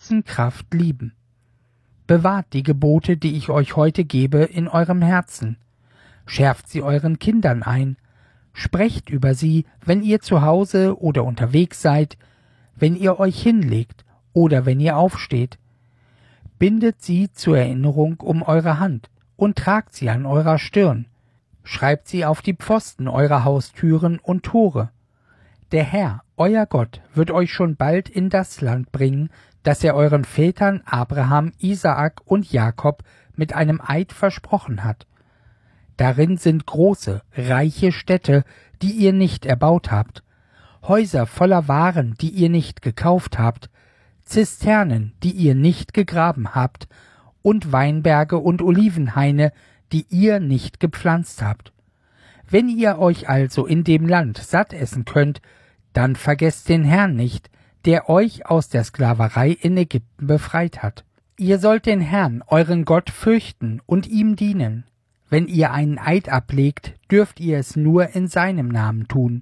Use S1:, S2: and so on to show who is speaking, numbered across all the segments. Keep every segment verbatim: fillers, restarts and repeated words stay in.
S1: ganzen Kraft lieben. Bewahrt die Gebote, die ich euch heute gebe, in eurem Herzen. Schärft sie euren Kindern ein. Sprecht über sie, wenn ihr zu Hause oder unterwegs seid, wenn ihr euch hinlegt oder wenn ihr aufsteht. Bindet sie zur Erinnerung um eure Hand und tragt sie an eurer Stirn. Schreibt sie auf die Pfosten eurer Haustüren und Tore. Der Herr, euer Gott, wird euch schon bald in das Land bringen, das er euren Vätern Abraham, Isaak und Jakob mit einem Eid versprochen hat. Darin sind große, reiche Städte, die ihr nicht erbaut habt, Häuser voller Waren, die ihr nicht gekauft habt, Zisternen, die ihr nicht gegraben habt, und Weinberge und Olivenhaine, die ihr nicht gepflanzt habt. Wenn ihr euch also in dem Land satt essen könnt, dann vergesst den Herrn nicht, der euch aus der Sklaverei in Ägypten befreit hat. Ihr sollt den Herrn, euren Gott, fürchten und ihm dienen. Wenn ihr einen Eid ablegt, dürft ihr es nur in seinem Namen tun.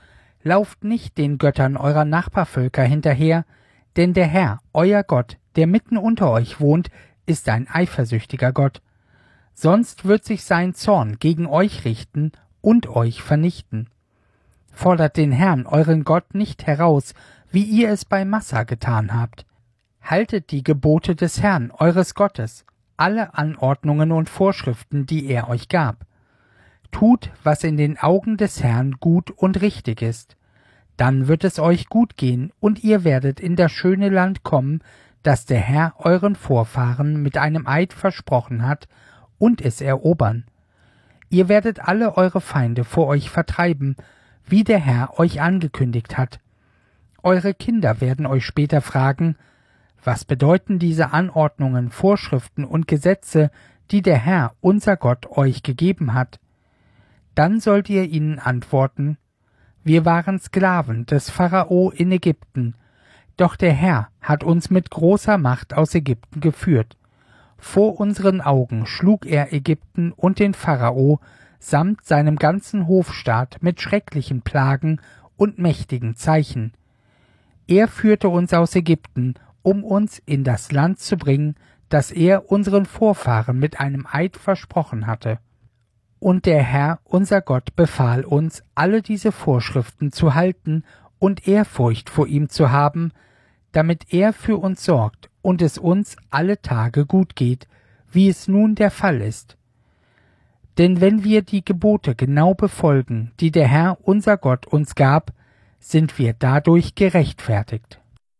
S1: Lauft nicht den Göttern eurer Nachbarvölker hinterher, denn der Herr, euer Gott, der mitten unter euch wohnt, ist ein eifersüchtiger Gott. Sonst wird sich sein Zorn gegen euch richten und euch vernichten. Fordert den Herrn, euren Gott, nicht heraus, wie ihr es bei Massa getan habt. Haltet die Gebote des Herrn, eures Gottes, alle Anordnungen und Vorschriften, die er euch gab. Tut, was in den Augen des Herrn gut und richtig ist. Dann wird es euch gut gehen, und ihr werdet in das schöne Land kommen, das der Herr euren Vorfahren mit einem Eid versprochen hat, und es erobern. Ihr werdet alle eure Feinde vor euch vertreiben, wie der Herr euch angekündigt hat. Eure Kinder werden euch später fragen, was bedeuten diese Anordnungen, Vorschriften und Gesetze, die der Herr, unser Gott, euch gegeben hat? Dann sollt ihr ihnen antworten, wir waren Sklaven des Pharao in Ägypten, doch der Herr hat uns mit großer Macht aus Ägypten geführt. Vor unseren Augen schlug er Ägypten und den Pharao samt seinem ganzen Hofstaat mit schrecklichen Plagen und mächtigen Zeichen. Er führte uns aus Ägypten, um uns in das Land zu bringen, das er unseren Vorfahren mit einem Eid versprochen hatte. Und der Herr, unser Gott, befahl uns, alle diese Vorschriften zu halten und Ehrfurcht vor ihm zu haben, damit er für uns sorgt und es uns alle Tage gut geht, wie es nun der Fall ist. Denn wenn wir die Gebote genau befolgen, die der Herr, unser Gott, uns gab, sind wir dadurch gerechtfertigt.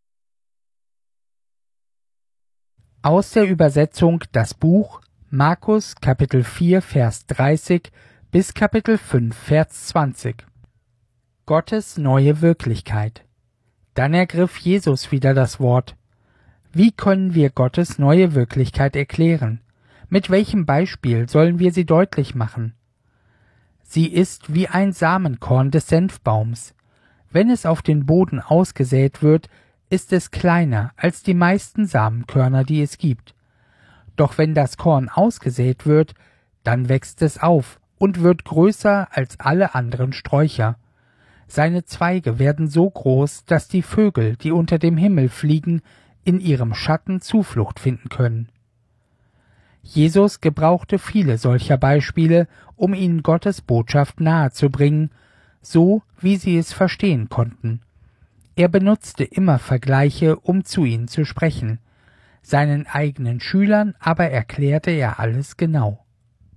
S1: Aus der Übersetzung das Buch Markus Kapitel vier Vers dreißig bis Kapitel fünf Vers zwanzig. Gottes neue Wirklichkeit. Dann ergriff Jesus wieder das Wort. Wie können wir Gottes neue Wirklichkeit erklären? Mit welchem Beispiel sollen wir sie deutlich machen? Sie ist wie ein Samenkorn des Senfbaums. Wenn es auf den Boden ausgesät wird, ist es kleiner als die meisten Samenkörner, die es gibt. Doch wenn das Korn ausgesät wird, dann wächst es auf und wird größer als alle anderen Sträucher. Seine Zweige werden so groß, dass die Vögel, die unter dem Himmel fliegen, in ihrem Schatten Zuflucht finden können. Jesus gebrauchte viele solcher Beispiele, um ihnen Gottes Botschaft nahezubringen, so wie sie es verstehen konnten. Er benutzte immer Vergleiche, um zu ihnen zu sprechen. Seinen eigenen Schülern aber erklärte er alles genau.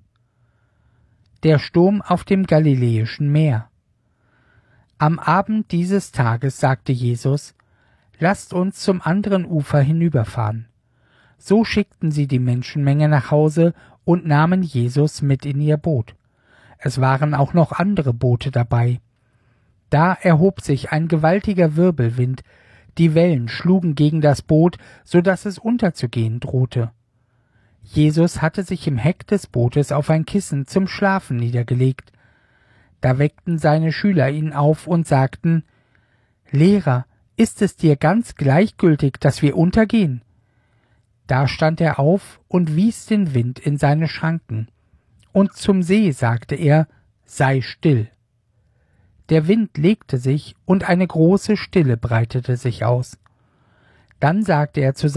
S1: Der Sturm auf dem Galiläischen Meer. Am Abend dieses Tages sagte Jesus, lasst uns zum anderen Ufer hinüberfahren. So schickten sie die Menschenmenge nach Hause und nahmen Jesus mit in ihr Boot. Es waren auch noch andere Boote dabei. Da erhob sich ein gewaltiger Wirbelwind, die Wellen schlugen gegen das Boot, so daß es unterzugehen drohte. Jesus hatte sich im Heck des Bootes auf ein Kissen zum Schlafen niedergelegt. Da weckten seine Schüler ihn auf und sagten, »Lehrer, ist es dir ganz gleichgültig, dass wir untergehen?« Da stand er auf und wies den Wind in seine Schranken. Und zum See sagte er, »Sei still!« Der Wind legte sich, und eine große Stille breitete sich aus. Dann sagte er zu